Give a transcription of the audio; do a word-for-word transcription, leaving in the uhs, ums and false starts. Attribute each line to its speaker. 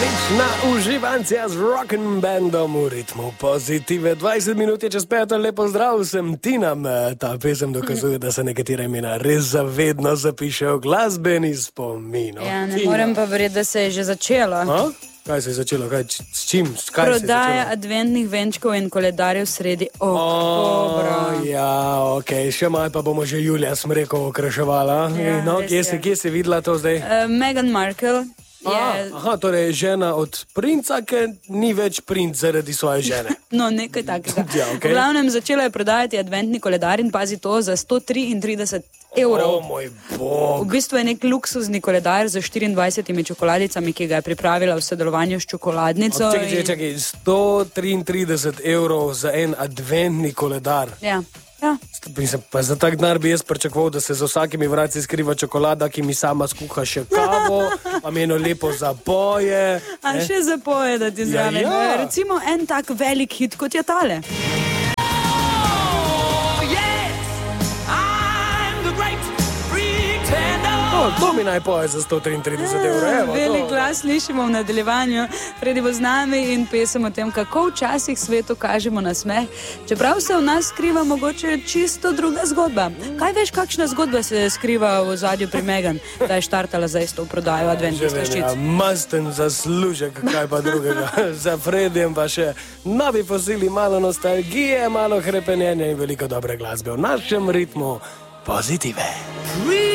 Speaker 1: Odlična uživancija z rock'n bandom v ritmu pozitive. dvajset minut je čez peto, lepo zdrav, sem Tinam. Ta pesem dokazuje, da se nekatera imena res zavedno zapišejo v glasbeni spomin.
Speaker 2: Ja, ne morem pa verjeti, da se je že začelo.
Speaker 1: A? Kaj se je začelo? Kaj, s čim? S kaj
Speaker 2: Prodaja adventnih venčkov in koledarjev sredi oktobra.
Speaker 1: Oh, ja, ok, še malo pa bomo že Julija Smrekov okraševala.
Speaker 2: Ja,
Speaker 1: no,
Speaker 2: res
Speaker 1: kje
Speaker 2: je.
Speaker 1: si, kje si videla to zdaj?
Speaker 2: Uh, Meghan Markle je...
Speaker 1: A, aha, torej žena od princa, ki ni več princ zaradi svoje žene.
Speaker 2: No, nekaj takega.
Speaker 1: Ja, okej.
Speaker 2: V glavnem začela je prodajati adventni koledar in pazi to za sto triintrideset evrov.
Speaker 1: O moj bog.
Speaker 2: V bistvu je nek luksuzni koledar z štiriindvajsetimi čokoladicami, ki ga je pripravila v sodelovanju s čokoladnico.
Speaker 1: Čakaj, čakaj,
Speaker 2: in-
Speaker 1: čakaj, sto triintrideset evrov za en adventni koledar.
Speaker 2: Ja, ja.
Speaker 1: Mislim, pa za tak denar bi jaz pričakoval, da se za vsakimi vratci skriva čokolada, ki mi sama skuha še kavo, pa mi eno lepo zapoje.
Speaker 2: A
Speaker 1: ne?
Speaker 2: še zapoje, da ti zraven.
Speaker 1: Ja, ja.
Speaker 2: Recimo en tak velik hit, kot je tale.
Speaker 1: O, to mi naj poje za sto triintrideset evrov. Evo,
Speaker 2: Velik
Speaker 1: to.
Speaker 2: glas slišimo v nadaljevanju. Fredi bo z nami in pesem o tem, kako včasih svetu kažemo na smeh, čeprav se v nas skriva mogoče čisto druga zgodba. Kaj veš, kakšna zgodba se skriva v ozadju pri Meghan, da je štartala zdaj s to prodajo adventnih
Speaker 1: Že
Speaker 2: slaščic?
Speaker 1: velja, masten zaslužek, kaj pa drugega. Za Fredijem pa še novi fosili, malo nostalgije, malo hrepenenja in veliko dobre glasbe v našem ritmu pozitive.